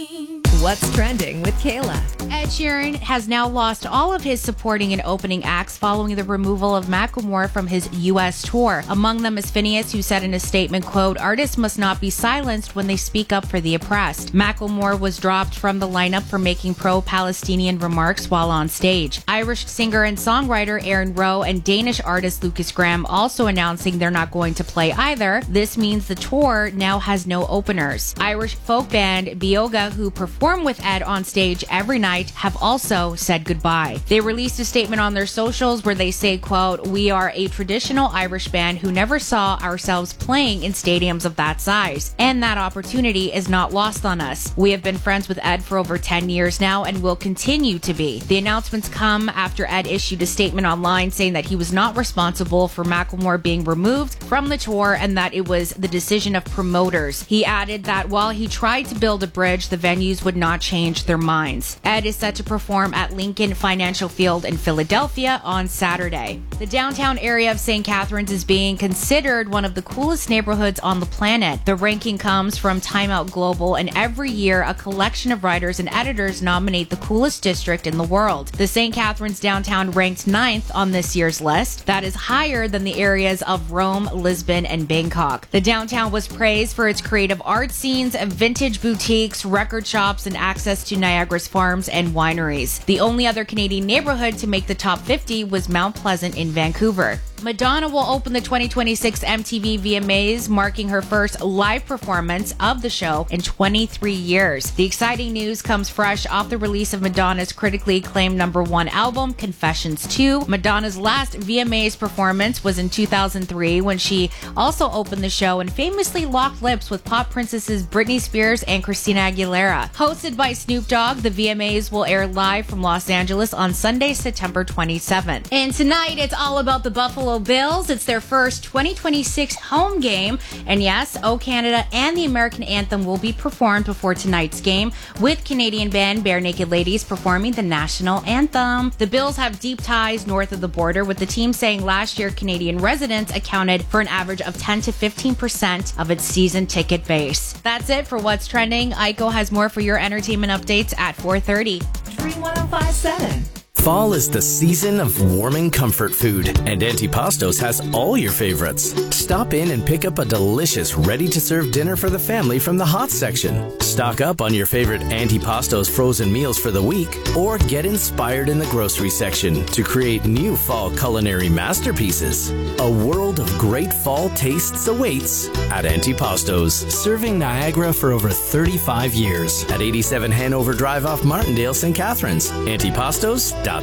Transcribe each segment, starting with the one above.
What's trending with Kayla? Ed Sheeran has now lost all of his supporting and opening acts following the removal of Macklemore from his U.S. tour. Among them is Phineas, who said in a statement, quote, "Artists must not be silenced when they speak up for the oppressed." Macklemore was dropped from the lineup for making pro-Palestinian remarks while on stage. Irish singer and songwriter Aaron Rowe and Danish artist Lucas Graham also announcing they're not going to play either. This means the tour now has no openers. Irish folk band Bioga, who perform with Ed on stage every night, have also said goodbye. They released a statement on their socials where they say, quote, "We are a traditional Irish band who never saw ourselves playing in stadiums of that size, and that opportunity is not lost on us. We have been friends with Ed for over 10 years now and will continue to be." The announcements come after Ed issued a statement online saying that he was not responsible for Macklemore being removed from the tour and that it was the decision of promoters. He added that while he tried to build a bridge, the venues would not change their minds. Ed is set to perform at Lincoln Financial Field in Philadelphia on Saturday. The downtown area of St. Catharines is being considered one of the coolest neighborhoods on the planet. The ranking comes from Time Out Global, and every year a collection of writers and editors nominate the coolest district in the world. The St. Catharines downtown ranked 9th on this year's list. That is higher than the areas of Rome, Lisbon, and Bangkok. The downtown was praised for its creative art scenes, vintage boutiques, record shops, and access to Niagara's farms and wineries. The only other Canadian neighborhood to make the top 50 was Mount Pleasant in Vancouver. Madonna will open the 2026 MTV VMAs, marking her first live performance of the show in 23 years. The exciting news comes fresh off the release of Madonna's critically acclaimed #1 album, Confessions 2. Madonna's last VMAs performance was in 2003 when she also opened the show and famously locked lips with pop princesses Britney Spears and Christina Aguilera. Hosted by Snoop Dogg, the VMAs will air live from Los Angeles on Sunday, September 27th. And tonight, it's all about the Buffalo Bills. It's their first 2026 home game. And yes, O Canada and the American anthem will be performed before tonight's game, with Canadian band Bare Naked Ladies performing the national anthem. The Bills have deep ties north of the border, with the team saying last year Canadian residents accounted for an average of 10 to 15% of its season ticket base. That's it for What's Trending. Aiko has more for your entertainment updates at 4:30. Dream 105.7. Fall is the season of warming comfort food, and Antipastos has all your favorites. Stop in and pick up a delicious, ready-to-serve dinner for the family from the hot section. Stock up on your favorite Antipastos frozen meals for the week, or get inspired in the grocery section to create new fall culinary masterpieces. A world of great fall tastes awaits at Antipastos, serving Niagara for over 35 years at 87 Hanover Drive off Martindale, St. Catharines. Antipastos.ca.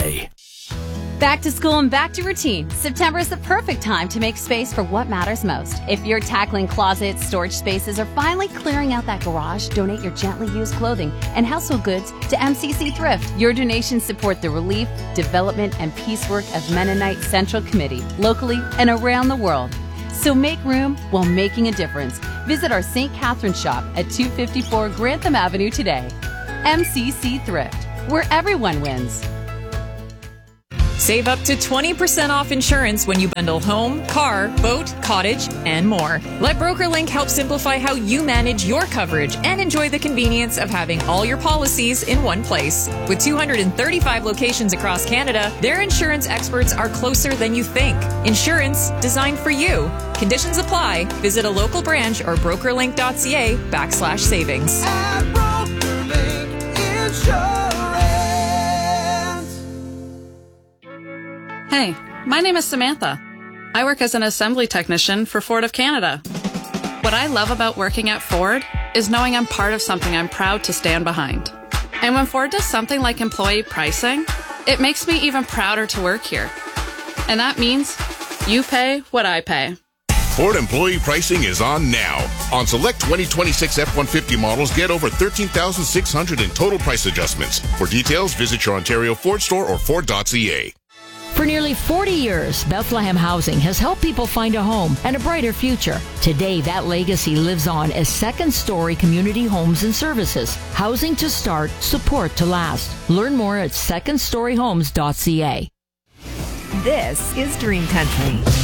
Back to school and back to routine. September is the perfect time to make space for what matters most. If you're tackling closets, storage spaces, or finally clearing out that garage, donate your gently used clothing and household goods to MCC Thrift. Your donations support the relief, development, and peace work of Mennonite Central Committee, locally and around the world. So make room while making a difference. Visit our St. Catharines shop at 254 Grantham Avenue today. MCC Thrift, where everyone wins. Save up to 20% off insurance when you bundle home, car, boat, cottage, and more. Let BrokerLink help simplify how you manage your coverage and enjoy the convenience of having all your policies in one place. With 235 locations across Canada, their insurance experts are closer than you think. Insurance designed for you. Conditions apply. Visit a local branch or brokerlink.ca/savings. At BrokerLink Insurance. Hey, my name is Samantha. I work as an assembly technician for Ford of Canada. What I love about working at Ford is knowing I'm part of something I'm proud to stand behind. And when Ford does something like employee pricing, it makes me even prouder to work here. And that means you pay what I pay. Ford employee pricing is on now. On select 2026 F-150 models, get over $13,600 in total price adjustments. For details, visit your Ontario Ford store or Ford.ca. For nearly 40 years, Bethlehem Housing has helped people find a home and a brighter future. Today, that legacy lives on as second-story community homes and services. Housing to start, support to last. Learn more at secondstoryhomes.ca. This is Dream Country.